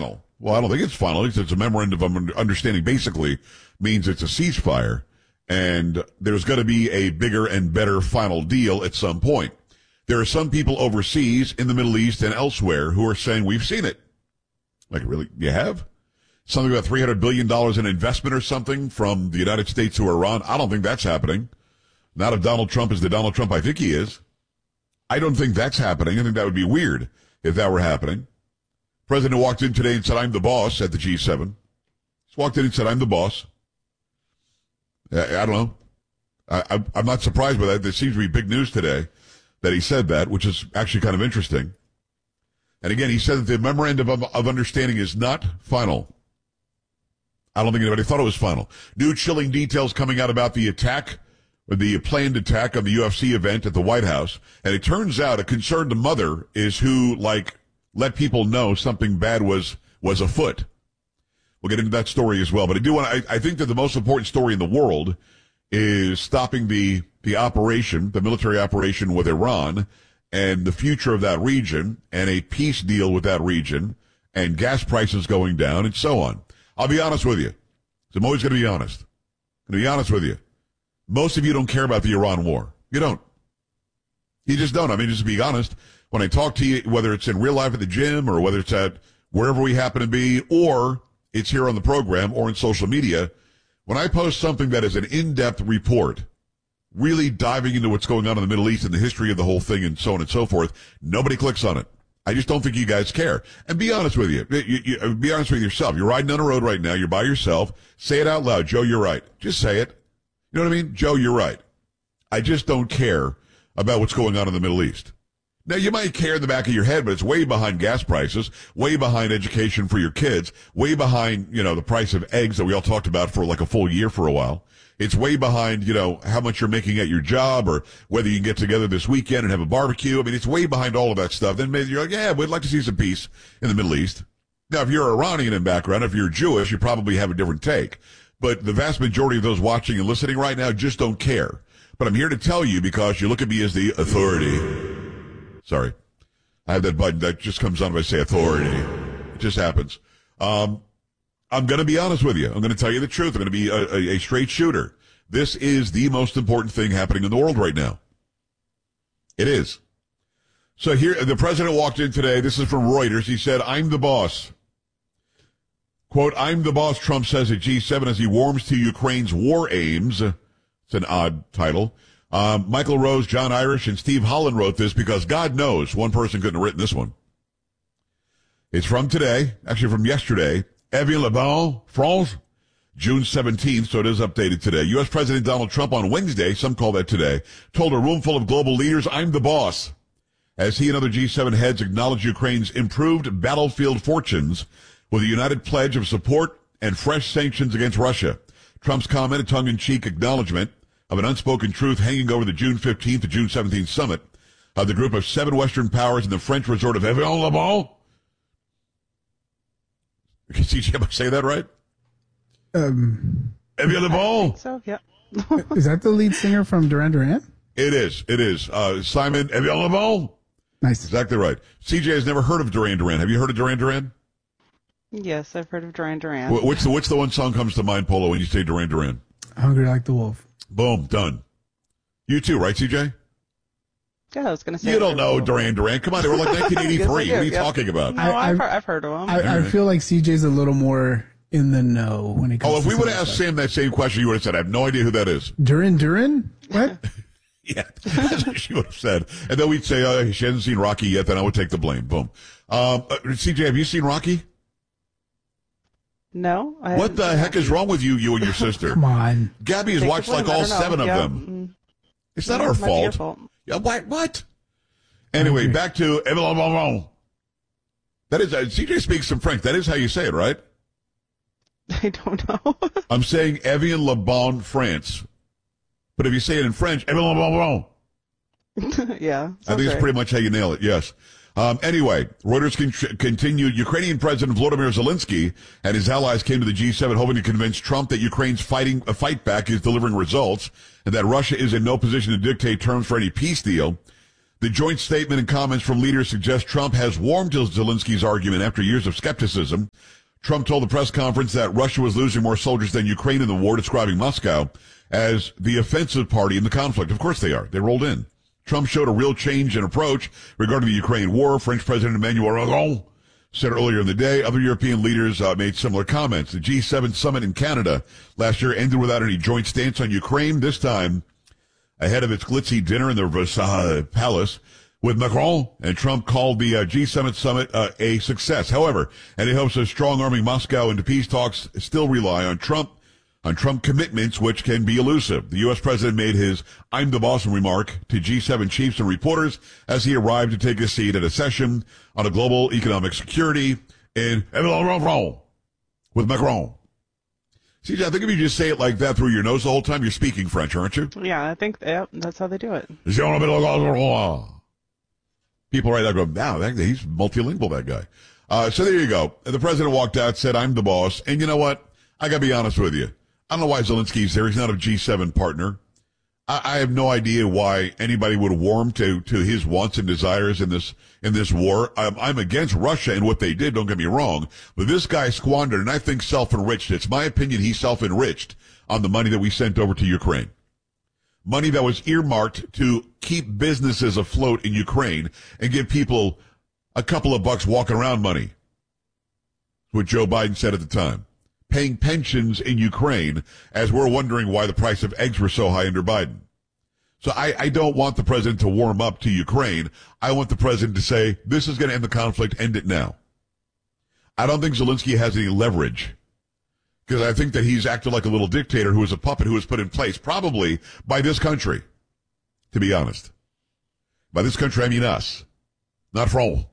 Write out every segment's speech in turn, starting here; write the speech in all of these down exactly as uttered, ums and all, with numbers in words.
final. Well, I don't think it's final. It's a memorandum of understanding. Basically means it's a ceasefire, and there's going to be a bigger and better final deal at some point. There are some people overseas in the Middle East and elsewhere who are saying we've seen it. Like, really? You have? Something about three hundred billion dollars in investment or something from the United States to Iran? I don't think that's happening. Not if Donald Trump is the Donald Trump I think he is. I don't think that's happening. I think that would be weird if that were happening. President walked in today and said, I'm the boss at the G seven. Just walked in and said, I'm the boss. I, I don't know. I, I, I'm not surprised by that. There seems to be big news today that he said that, which is actually kind of interesting. And again, he said that the memorandum of, of understanding is not final. I don't think anybody thought it was final. New chilling details coming out about the attack, or the planned attack on the U F C event at the White House. And it turns out a concerned mother is who, like, let people know something bad was, was afoot. We'll get into that story as well. But I do want to, I, I think that the most important story in the world is stopping the, the operation, the military operation with Iran, and the future of that region, and a peace deal with that region, and gas prices going down, and so on. I'll be honest with you. I'm always going to be honest. I'm going to be honest with you. Most of you don't care about the Iran war. You don't. You just don't. I mean, just to be honest, when I talk to you, whether it's in real life at the gym or whether it's at wherever we happen to be, or it's here on the program or in social media, when I post something that is an in-depth report, really diving into what's going on in the Middle East and the history of the whole thing and so on and so forth, nobody clicks on it. I just don't think you guys care. And be honest with you. You, you. Be honest with yourself. You're riding on a road right now. You're by yourself. Say it out loud. Joe, you're right. Just say it. You know what I mean? Joe, you're right. I just don't care about what's going on in the Middle East. Now, you might care in the back of your head, but it's way behind gas prices, way behind education for your kids, way behind, you know, the price of eggs that we all talked about for like a full year for a while. It's way behind, you know, how much you're making at your job or whether you can get together this weekend and have a barbecue. I mean, it's way behind all of that stuff. Then maybe you're like, yeah, we'd like to see some peace in the Middle East. Now, if you're Iranian in background, if you're Jewish, you probably have a different take. But the vast majority of those watching and listening right now just don't care. But I'm here to tell you because you look at me as the authority. Sorry. I have that button that just comes on if I say authority. It just happens. Um, I'm going to be honest with you. I'm going to tell you the truth. I'm going to be a, a, a straight shooter. This is the most important thing happening in the world right now. It is. So here, the president walked in today. This is from Reuters. He said, I'm the boss. Quote, I'm the boss, Trump says at G seven as he warms to Ukraine's war aims. It's an odd title. Um, Michael Rose, John Irish, and Steve Holland wrote this because God knows one person couldn't have written this one. It's from today, actually from yesterday. Evian Lebon, France, June seventeenth, so it is updated today. U S. President Donald Trump on Wednesday, some call that today, told a room full of global leaders, I'm the boss, as he and other G seven heads acknowledged Ukraine's improved battlefield fortunes with a united pledge of support and fresh sanctions against Russia. Trump's comment, a tongue-in-cheek acknowledgement of an unspoken truth hanging over the June fifteenth to June seventeenth summit of the group of seven Western powers in the French resort of Evian-le-Bon. Can C J say that right? Um, Evian-le-Bon. So, yeah. Is that the lead singer from Duran Duran? It is. It is. Uh, Simon Evian-le-Bon. Nice. Exactly right. C J has never heard of Duran Duran. Have you heard of Duran Duran? Yes, I've heard of Duran Duran. Wh- Which the, which the one song comes to mind, Polo, when you say Duran Duran? Hungry Like the Wolf. Boom. Done. You too, right, C J? Yeah, I was going to say. You don't know Duran Duran. Come on, they were like nineteen eighty-three. Yes, I do, What are you yeah. talking about? No, I- I've, I've- heard, I've heard of them. I, I feel like C J's a little more in the know when it comes Oh, if to we would some have asked stuff. Sam that same question, you would have said, I have no idea who that is. Duran Duran? What? Yeah, that's what she would have said. And then we'd say, oh, she hasn't seen Rocky yet, then I would take the blame. Boom. Um, uh, C J, have you seen Rocky? No. I What the heck is wrong with you, you and your sister? Come on. Gabby has Take the watched like blame, I all don't know. seven of Yeah, them. mm, It's not yeah, our it might be your fault. fault. Yeah, what? What? Anyway, Okay. back to that is uh, C J speaks some French. That is how you say it, right? I don't know. I'm saying Evian-le-Bon, France. But if you say it in French, Evian-le-Bon, yeah. I think sounds it's right. pretty much how you nail it, yes. Um, anyway, Reuters con- continued. Ukrainian President Volodymyr Zelensky and his allies came to the G seven hoping to convince Trump that Ukraine's fighting a fight back is delivering results and that Russia is in no position to dictate terms for any peace deal. The joint statement and comments from leaders suggest Trump has warmed to Zelensky's argument after years of skepticism. Trump told the press conference that Russia was losing more soldiers than Ukraine in the war, describing Moscow as the offensive party in the conflict. Of course they are. They rolled in. Trump showed a real change in approach regarding the Ukraine war. French President Emmanuel Macron said earlier in the day. Other European leaders uh, made similar comments. The G seven summit in Canada last year ended without any joint stance on Ukraine, this time ahead of its glitzy dinner in the Versailles Palace with Macron, and Trump called the uh, G seven summit uh, a success. However, and he hopes of strong-arming Moscow into peace talks still rely on Trump, on Trump commitments, which can be elusive. The U S president made his "I'm the boss" remark to G seven chiefs and reporters as he arrived to take a seat at a session on a global economic security in with Macron. C J, I think if you just say it like that through your nose the whole time, you're speaking French, aren't you? Yeah, I think yeah, that's how they do it. People right now go, wow, that, he's multilingual, that guy. Uh, so there you go. The president walked out, said, "I'm the boss." And you know what? I got to be honest with you. I don't know why Zelensky's there. He's not a G seven partner. I, I have no idea why anybody would warm to, to his wants and desires in this in this war. I'm, I'm against Russia and what they did, don't get me wrong. But this guy squandered, and I think self-enriched. It's my opinion he self-enriched on the money that we sent over to Ukraine. Money that was earmarked to keep businesses afloat in Ukraine and give people a couple of bucks walking around money. What Joe Biden said at the time. Paying pensions in Ukraine as we're wondering why the price of eggs were so high under Biden. So I, I don't want the president to warm up to Ukraine. I want the president to say, this is going to end the conflict, end it now. I don't think Zelensky has any leverage, because I think that he's acted like a little dictator who is a puppet who was put in place, probably by this country, to be honest. By this country, I mean us, not France.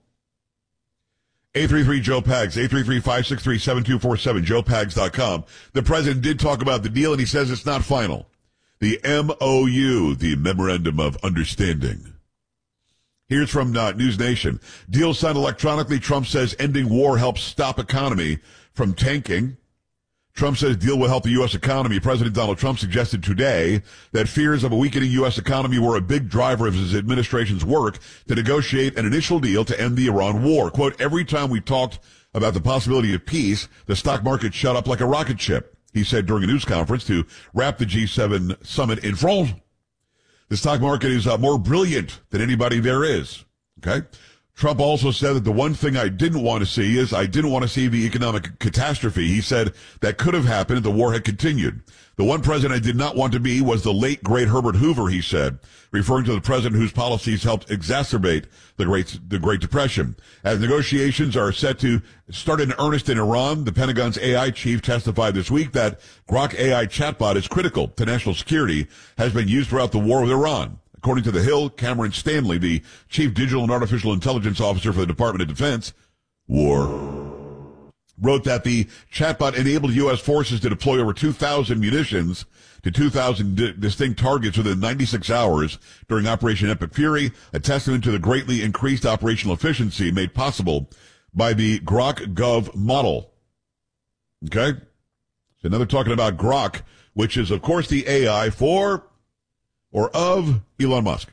eight three three Joe Pags, eight three three, five six three, seven two four seven, joe pags dot com. The president did talk about the deal, and he says it's not final. The M O U, the Memorandum of Understanding. Here's from uh, News Nation. Deal signed electronically. Trump says ending war helps stop economy from tanking. Trump says deal will help the U S economy. President Donald Trump suggested today that fears of a weakening U S economy were a big driver of his administration's work to negotiate an initial deal to end the Iran war. Quote, every time we talked about the possibility of peace, the stock market shot up like a rocket ship, he said during a news conference to wrap the G seven summit in France. The stock market is uh, more brilliant than anybody there is. Okay. Trump also said that the one thing I didn't want to see is I didn't want to see the economic catastrophe. He said that could have happened if the war had continued. The one president I did not want to be was the late, great Herbert Hoover, he said, referring to the president whose policies helped exacerbate the Great, the Great Depression. As negotiations are set to start in earnest in Iran, the Pentagon's A I chief testified this week that Grok A I chatbot is critical to national security, has been used throughout the war with Iran. According to The Hill, Cameron Stanley, the chief digital and artificial intelligence officer for the Department of Defense, war, wrote that the chatbot enabled U S forces to deploy over two thousand munitions to two thousand di- distinct targets within ninety-six hours during Operation Epic Fury, a testament to the greatly increased operational efficiency made possible by the Grok Gov model. Okay? So now they're talking about Grok, which is, of course, the A I for or of Elon Musk.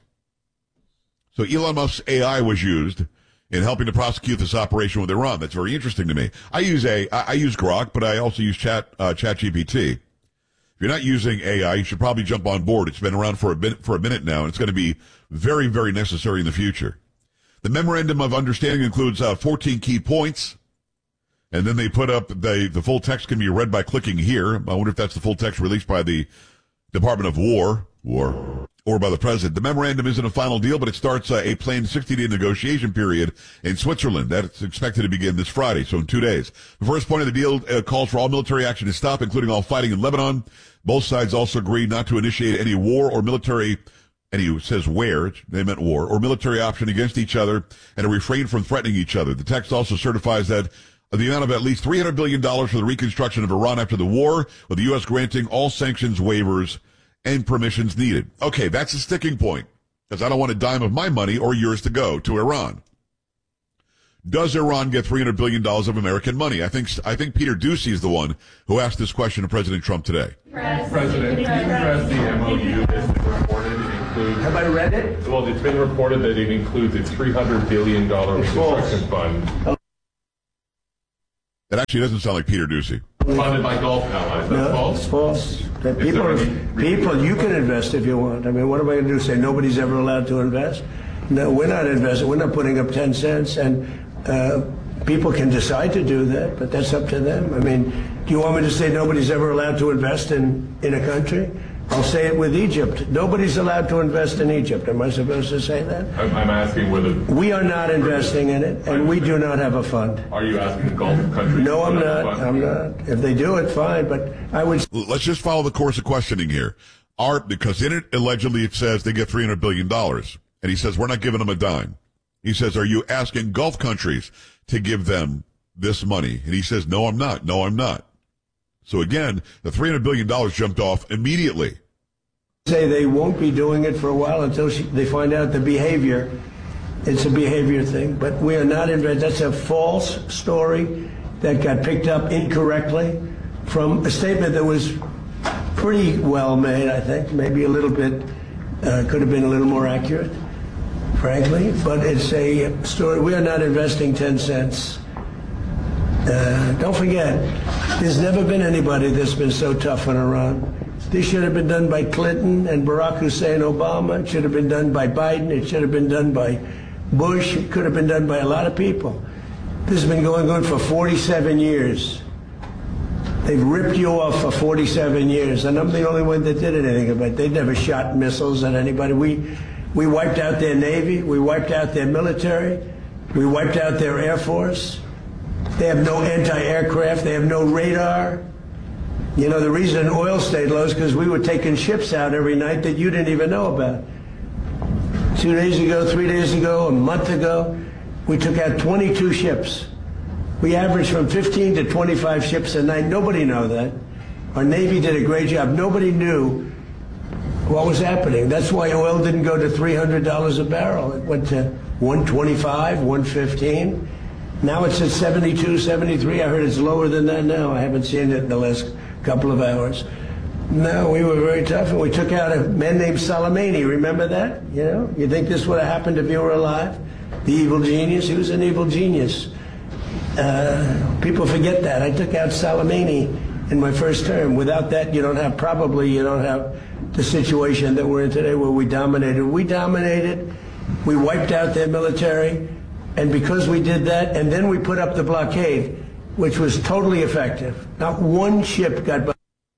So Elon Musk's A I was used in helping to prosecute this operation with Iran. That's very interesting to me. I use a, I, I use Grok, but I also use Chat, uh, ChatGPT. If you're not using A I, you should probably jump on board. It's been around for a bit, for a minute now, and it's going to be very, very necessary in the future. The Memorandum of Understanding includes uh, fourteen key points, and then they put up the, the full text can be read by clicking here. I wonder if that's the full text released by the Department of War. War, or by the president. The memorandum isn't a final deal, but it starts uh, a planned sixty-day negotiation period in Switzerland. That's expected to begin this Friday, so in two days. The first point of the deal uh, calls for all military action to stop, including all fighting in Lebanon. Both sides also agreed not to initiate any war or military, and he says where, they meant war, or military option against each other, and to refrain from threatening each other. The text also certifies that the amount of at least three hundred billion dollars for the reconstruction of Iran after the war, with the U S granting all sanctions waivers and permissions needed. Okay, that's a sticking point, because I don't want a dime of my money or yours to go to Iran. Does Iran get three hundred billion dollars of American money? I think I think Peter Doocy is the one who asked this question to President Trump today. President, can you address the M O U that's been reported includes Have I read it? Well, it's been reported that it includes a three hundred billion dollars reconstruction fund. It actually doesn't sound like Peter Doocy. Funded by Gulf Allies. That's No, false? it's false. That people, there any- people, you can invest if you want. I mean, what am I going to do? Say nobody's ever allowed to invest? No, we're not investing. We're not putting up ten cents, and uh, people can decide to do that, but that's up to them. I mean, do you want me to say nobody's ever allowed to invest in, in a country? I'll say it with Egypt. Nobody's allowed to invest in Egypt. Am I supposed to say that? I'm, I'm asking whether... We are not investing in it, and we do not have a fund. Are you asking Gulf countries? No, I'm to have a not. fund? I'm not. If they do it, fine, but I would... Let's just follow the course of questioning here. Are, because in it, allegedly, it says they get three hundred billion dollars. And he says, we're not giving them a dime. He says, are you asking Gulf countries to give them this money? And he says, no, I'm not. No, I'm not. So again, the three hundred billion dollars jumped off immediately. Say they won't be doing it for a while until she, they find out the behavior. It's a behavior thing, but we are not investing. That's a false story that got picked up incorrectly from a statement that was pretty well made, I think, maybe a little bit, uh, could have been a little more accurate, frankly, but it's a story. We are not investing ten cents. Uh, don't forget, there's never been anybody that's been so tough on Iran. This should have been done by Clinton and Barack Hussein Obama. It should have been done by Biden. It should have been done by Bush. It could have been done by a lot of people. This has been going on for forty-seven years. They've ripped you off for forty-seven years, and I'm the only one that did anything about it. They never shot missiles at anybody. We, we wiped out their Navy. We wiped out their military. We wiped out their Air Force. They have no anti-aircraft. They have no radar. You know, the reason oil stayed low is because we were taking ships out every night that you didn't even know about. Two days ago, three days ago, a month ago, we took out twenty-two ships. We averaged from fifteen to twenty-five ships a night. Nobody knew that. Our Navy did a great job. Nobody knew what was happening. That's why oil didn't go to three hundred dollars a barrel. It went to one twenty-five, one fifteen. Now it's at seventy-two, seventy-three. I heard it's lower than that now. I haven't seen it in the last couple of hours. No, we were very tough, and we took out a man named Soleimani. Remember that? You know, you think this would have happened if you were alive? The evil genius. He was an evil genius. Uh, people forget that. I took out Soleimani in my first term. Without that, you don't have, probably you don't have the situation that we're in today where we dominated. We dominated. We wiped out their military. And because we did that, and then we put up the blockade, which was totally effective. Not one ship got by.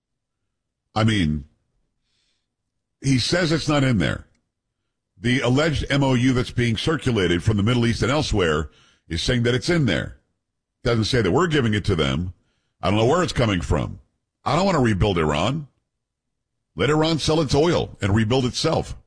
I mean, he says it's not in there. The alleged M O U that's being circulated from the Middle East and elsewhere is saying that it's in there. Doesn't say that we're giving it to them. I don't know where it's coming from. I don't want to rebuild Iran. Let Iran sell its oil and rebuild itself.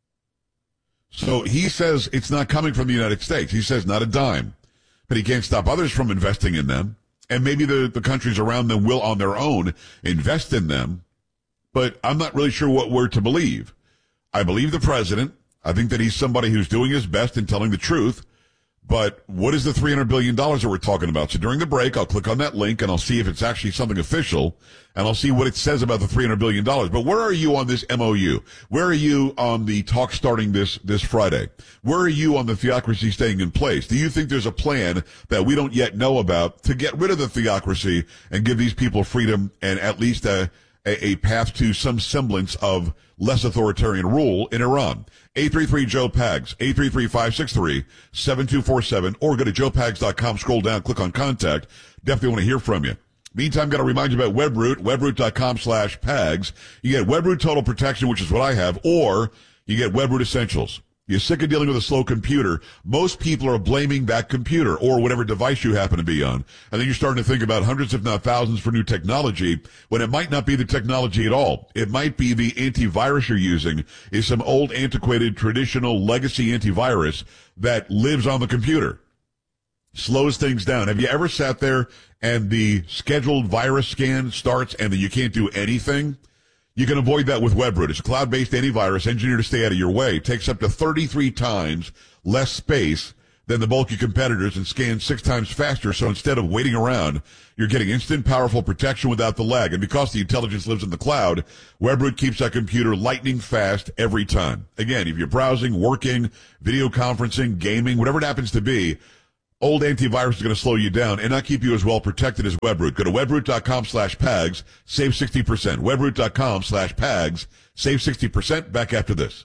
So he says it's not coming from the United States. He says not a dime. But he can't stop others from investing in them. And maybe the, the countries around them will on their own invest in them. But I'm not really sure what we're to believe. I believe the president. I think that he's somebody who's doing his best in telling the truth. But what is the three hundred billion dollars that we're talking about? So during the break, I'll click on that link and I'll see if it's actually something official, and I'll see what it says about the three hundred billion dollars. But where are you on this M O U? Where are you on the talk starting this, this Friday? Where are you on the theocracy staying in place? Do you think there's a plan that we don't yet know about to get rid of the theocracy and give these people freedom and at least a, a, a path to some semblance of less authoritarian rule in Iran? eight three three Joe Pags, eight three three, five six three, seven two four seven, or go to joe pags dot com, scroll down, click on contact. Definitely want to hear from you. Meantime, got to remind you about WebRoot, webroot dot com slash Pags. You get WebRoot Total Protection, which is what I have, or you get WebRoot Essentials. You're sick of dealing with a slow computer. Most people are blaming that computer or whatever device you happen to be on. And then you're starting to think about hundreds, if not thousands, for new technology when it might not be the technology at all. It might be the antivirus you're using is some old, antiquated, traditional legacy antivirus that lives on the computer. Slows things down. Have you ever sat there and the scheduled virus scan starts and then you can't do anything? You can avoid that with WebRoot. It's a cloud-based antivirus engineered to stay out of your way. It takes up to thirty-three times less space than the bulky competitors and scans six times faster. So instead of waiting around, you're getting instant, powerful protection without the lag. And because the intelligence lives in the cloud, Webroot keeps that computer lightning fast every time. Again, if you're browsing, working, video conferencing, gaming, whatever it happens to be, old antivirus is going to slow you down and not keep you as well protected as Webroot. Go to webroot.com slash PAGS, save sixty percent. Webroot.com slash PAGS, save sixty percent. Back after this.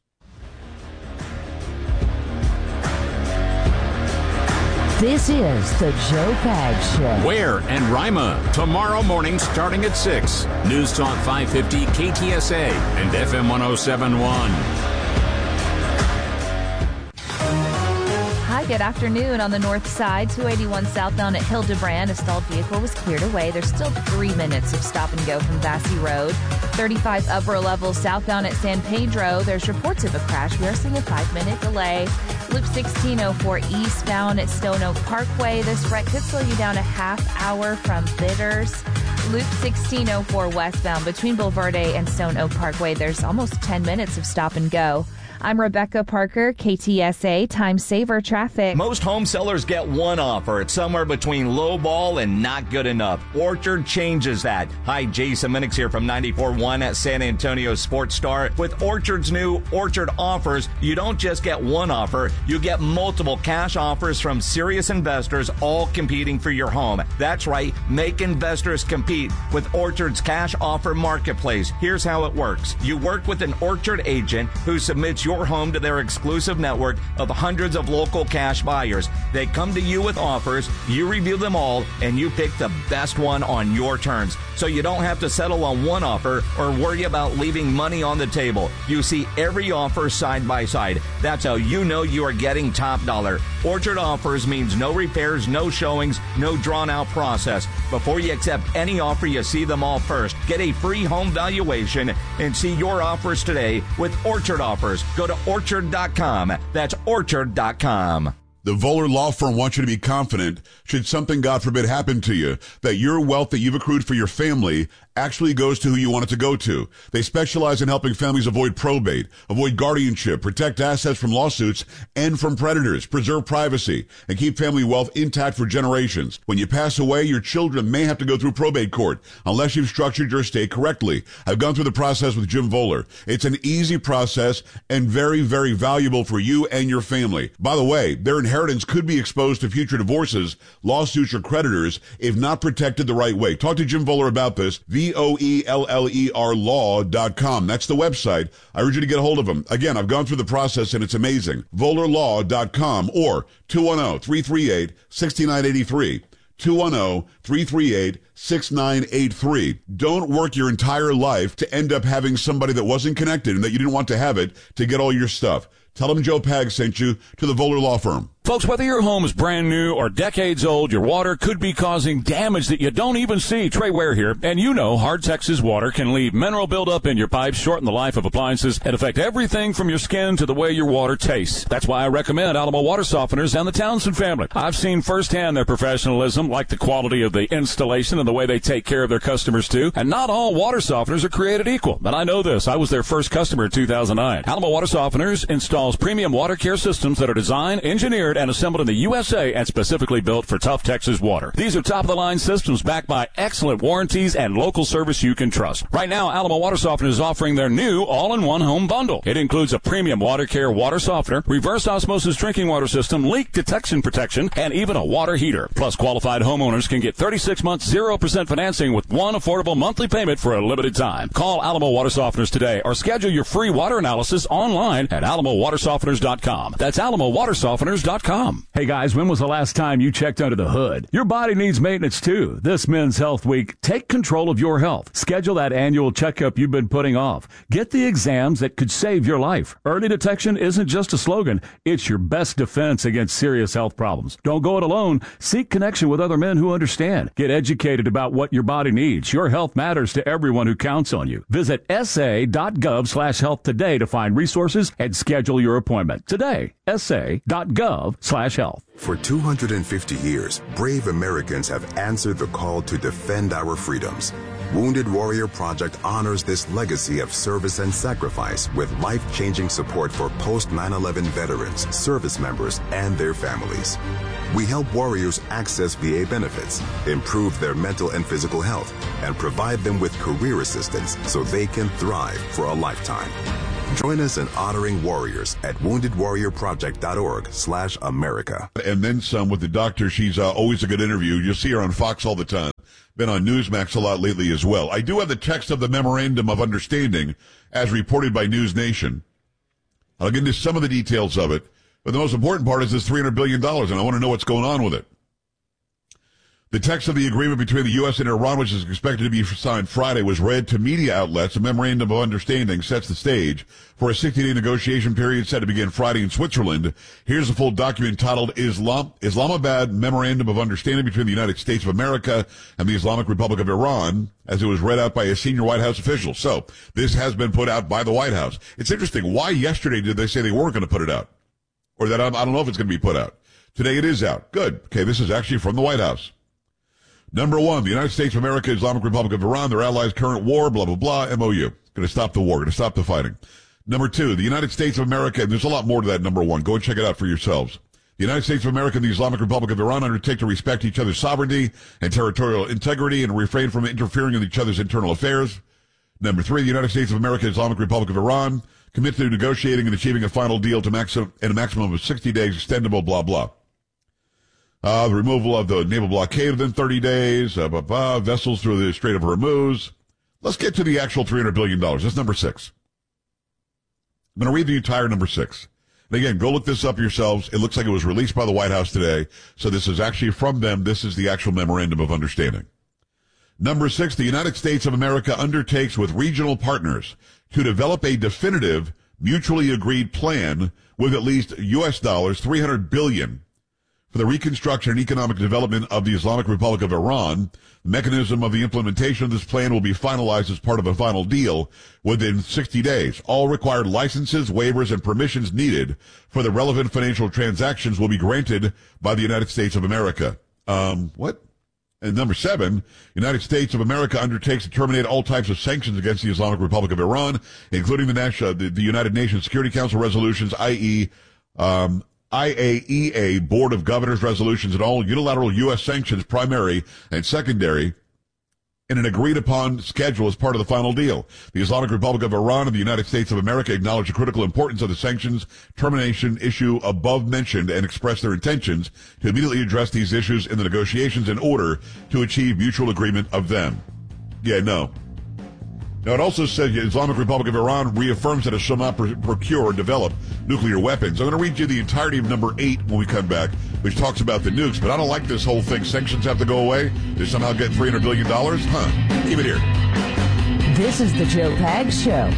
This is the Joe Pags Show. Ware and Rima, tomorrow morning starting at six. News Talk five fifty K T S A and F M one oh seven point one. Hi, good afternoon. On the north side, two eighty-one southbound at Hildebrand, a stalled vehicle was cleared away. There's still three minutes of stop and go from Vassy Road. thirty-five upper level southbound at San Pedro. There's reports of a crash. We are seeing a five-minute delay. Loop sixteen oh four eastbound at Stone Oak Parkway. This wreck could slow you down a half hour from Bitters. Loop sixteen oh four westbound between Bulverde and Stone Oak Parkway. There's almost ten minutes of stop and go. I'm Rebecca Parker, K T S A Time Saver Traffic. Most home sellers get one offer. It's somewhere between low ball and not good enough. Orchard changes that. Hi, Jason Minix here from ninety-four point one at San Antonio Sports Star. With Orchard's new Orchard offers, you don't just get one offer, you get multiple cash offers from serious investors, all competing for your home. That's right, make investors compete with Orchard's cash offer marketplace. Here's how it works. You work with an Orchard agent who submits your your home to their exclusive network of hundreds of local cash buyers. They come to you with offers, you review them all, and you pick the best one on your terms. So you don't have to settle on one offer or worry about leaving money on the table. You see every offer side by side. That's how you know you are getting top dollar. Orchard offers means no repairs, no showings, no drawn out process. Before you accept any offer, you see them all first. Get a free home valuation and see your offers today with Orchard offers. Go to orchard dot com. That's orchard dot com. The Voller Law Firm wants you to be confident, should something, God forbid, happen to you, that your wealth that you've accrued for your family actually goes to who you want it to go to. They specialize in helping families avoid probate, avoid guardianship, protect assets from lawsuits and from predators, preserve privacy, and keep family wealth intact for generations. When you pass away, your children may have to go through probate court unless you've structured your estate correctly. I've gone through the process with Jim Voller. It's an easy process and very, very valuable for you and your family. By the way, their inheritance could be exposed to future divorces, lawsuits, or creditors if not protected the right way. Talk to Jim Voller about this. V O E L L E R law dot com. That's the website. I urge you to get a hold of him. Again, I've gone through the process and it's amazing. Voller law dot com or two one zero, three three eight, six nine eight three. two one zero, three three eight, six nine eight three. Don't work your entire life to end up having somebody that wasn't connected and that you didn't want to have it to get all your stuff. Tell them Joe Pags sent you to the Voller Law Firm. Folks, whether your home is brand new or decades old, your water could be causing damage that you don't even see. Trey Ware here, and you know Hard Texas water can leave mineral buildup in your pipes, shorten the life of appliances, and affect everything from your skin to the way your water tastes. That's why I recommend Alamo Water Softeners and the Townsend family. I've seen firsthand their professionalism, like the quality of the installation and the way they take care of their customers too. And not all water softeners are created equal. But I know this. I was their first customer in two thousand nine. Alamo Water Softeners installs premium water care systems that are designed, engineered, and assembled in the U S A and specifically built for tough Texas water. These are top-of-the-line systems backed by excellent warranties and local service you can trust. Right now, Alamo Water Softener is offering their new all-in-one home bundle. It includes a premium water care water softener, reverse osmosis drinking water system, leak detection protection, and even a water heater. Plus, qualified homeowners can get thirty-six months, zero percent financing with one affordable monthly payment for a limited time. Call Alamo Water Softeners today or schedule your free water analysis online at alamo water softeners dot com. That's alamo water softeners dot com. Hey guys, when was the last time you checked under the hood? Your body needs maintenance too. This Men's Health Week, take control of your health. Schedule that annual checkup you've been putting off. Get the exams that could save your life. Early detection isn't just a slogan. It's your best defense against serious health problems. Don't go it alone. Seek connection with other men who understand. Get educated about what your body needs. Your health matters to everyone who counts on you. Visit S A dot gov slash health today to find resources and schedule your appointment. Today, S A dot gov slash health. For two hundred fifty years, brave Americans have answered the call to defend our freedoms. Wounded Warrior Project honors this legacy of service and sacrifice with life-changing support for post nine eleven veterans, service members, and their families. We help warriors access V A benefits, improve their mental and physical health, and provide them with career assistance so they can thrive for a lifetime. Join us in honoring warriors at wounded warrior project dot org slash America. And then some with the doctor. She's uh, always a good interview. You'll see her on Fox all the time. Been on Newsmax a lot lately as well. I do have the text of the Memorandum of Understanding as reported by News Nation. I'll get into some of the details of it, but the most important part is this three hundred billion dollars, and I want to know what's going on with it. The text of the agreement between the U S and Iran, which is expected to be signed Friday, was read to media outlets. A memorandum of understanding sets the stage for a sixty-day negotiation period set to begin Friday in Switzerland. Here's a full document titled Islam, Islamabad Memorandum of Understanding between the United States of America and the Islamic Republic of Iran, as it was read out by a senior White House official. So this has been put out by the White House. It's interesting. Why yesterday did they say they weren't going to put it out? Or that I don't know if it's going to be put out. Today it is out. Good. Okay, this is actually from the White House. Number one, the United States of America, Islamic Republic of Iran, their allies' current war, blah, blah, blah, M O U. Going to stop the war, going to stop the fighting. Number two, the United States of America, and there's a lot more to that, number one. Go and check it out for yourselves. The United States of America and the Islamic Republic of Iran undertake to respect each other's sovereignty and territorial integrity and refrain from interfering in each other's internal affairs. Number three, the United States of America and Islamic Republic of Iran commit to negotiating and achieving a final deal to maximum, in a maximum of sixty days, extendable, blah, blah. Uh, the removal of the naval blockade within thirty days, uh, blah, blah, vessels through the Strait of Hormuz. Let's get to the actual three hundred billion dollars. That's number six. I'm going to read the entire number six. And again, go look this up yourselves. It looks like it was released by the White House today. So this is actually from them. This is the actual memorandum of understanding. Number six, the United States of America undertakes with regional partners to develop a definitive, mutually agreed plan with at least U S dollars three hundred billion dollars for the reconstruction and economic development of the Islamic Republic of Iran. The mechanism of the implementation of this plan will be finalized as part of a final deal within sixty days. All required licenses, waivers, and permissions needed for the relevant financial transactions will be granted by the United States of America. Um, what? And number seven, United States of America undertakes to terminate all types of sanctions against the Islamic Republic of Iran, including the, National, the, the United Nations Security Council resolutions, that is, um, I A E A Board of Governors resolutions, and all unilateral U S sanctions, primary and secondary, in an agreed-upon schedule as part of the final deal. The Islamic Republic of Iran and the United States of America acknowledge the critical importance of the sanctions termination issue above mentioned and express their intentions to immediately address these issues in the negotiations in order to achieve mutual agreement of them. Yeah, no. Now, it also says the Islamic Republic of Iran reaffirms that it shall not pr- procure or develop nuclear weapons. I'm going to read you the entirety of number eight when we come back, which talks about the nukes, but I don't like this whole thing. Sanctions have to go away. They somehow get three hundred billion dollars? Huh. Keep it here. This is the Joe Pags Show.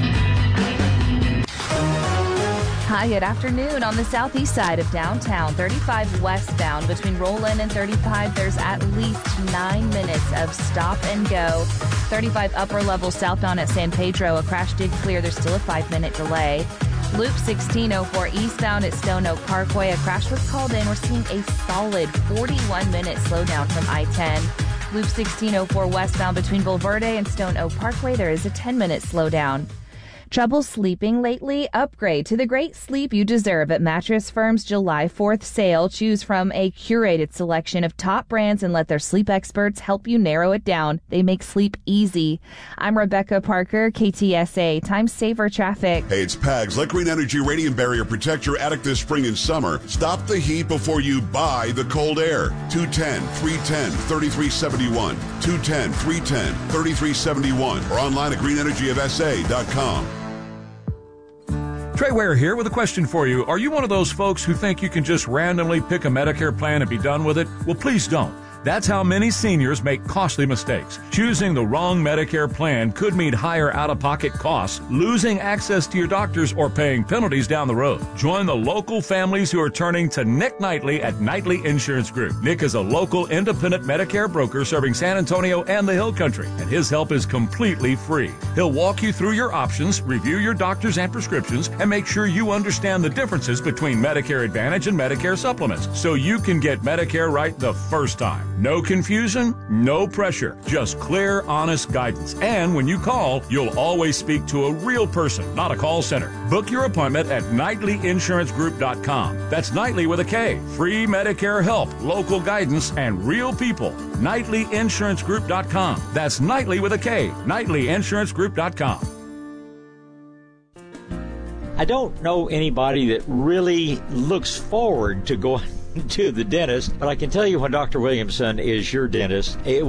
Hi, good afternoon. On the southeast side of downtown, thirty-five westbound between Roland and thirty-five, there's at least nine minutes of stop and go. thirty-five upper level southbound at San Pedro, a crash did clear. There's still a five-minute delay. Loop sixteen oh four eastbound at Stone Oak Parkway, a crash was called in. We're seeing a solid forty-one minute slowdown from I ten. Loop sixteen oh four westbound between Bulverde and Stone Oak Parkway, there is a ten minute slowdown. Trouble sleeping lately? Upgrade to the great sleep you deserve at Mattress Firm's July fourth sale. Choose from a curated selection of top brands and let their sleep experts help you narrow it down. They make sleep easy. I'm Rebecca Parker, K T S A. Time saver traffic. Hey, it's Pags. Let Green Energy Radiant Barrier protect your attic this spring and summer. Stop the heat before you buy the cold air. two one zero, three one zero, three three seven one. two one zero, three one zero, three three seven one. Or online at green energy of s a dot com. Trey Ware here with a question for you. Are you one of those folks who think you can just randomly pick a Medicare plan and be done with it? Well, please don't. That's how many seniors make costly mistakes. Choosing the wrong Medicare plan could mean higher out-of-pocket costs, losing access to your doctors, or paying penalties down the road. Join the local families who are turning to Nick Knightley at Knightley Insurance Group. Nick is a local independent Medicare broker serving San Antonio and the Hill Country, and his help is completely free. He'll walk you through your options, review your doctors and prescriptions, and make sure you understand the differences between Medicare Advantage and Medicare supplements, so you can get Medicare right the first time. No confusion, no pressure, just clear, honest guidance. And when you call, you'll always speak to a real person, not a call center. Book your appointment at nightly insurance group dot com. That's Nightly with a K. Free Medicare help, local guidance, and real people. nightly insurance group dot com. That's Nightly with a K. nightly insurance group dot com. I don't know anybody that really looks forward to going to the dentist, but I can tell you when Doctor Williamson is your dentist, it